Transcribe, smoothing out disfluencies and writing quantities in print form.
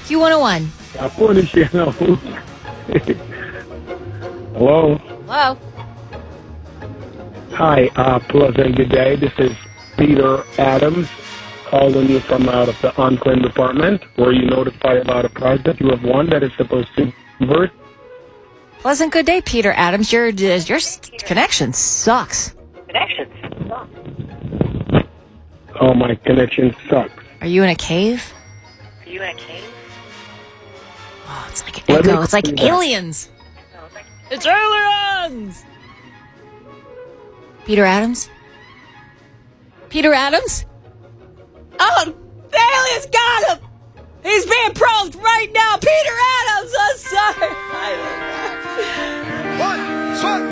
Q101. Hapon siya na. Hello. Hello. Hi, pleasant good day. This is Peter Adams calling you from out of the unclaimed department. Were you notified about a project you have won that is supposed to convert? Pleasant good day, Peter Adams. Your connection sucks. Oh, my connection sucks. Are you in a cave? Oh, it's like an echo. It's like aliens. It's aliens! Peter Adams? Peter Adams? Oh, the aliens got him! He's being probed right now! Peter Adams! I'm sorry! One,